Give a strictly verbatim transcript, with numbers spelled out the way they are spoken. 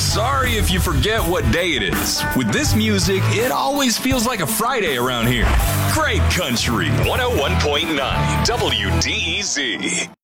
Sorry if you forget what day it is. With this music, it always feels like a Friday around here. Great Country one oh one point nine W D E Z.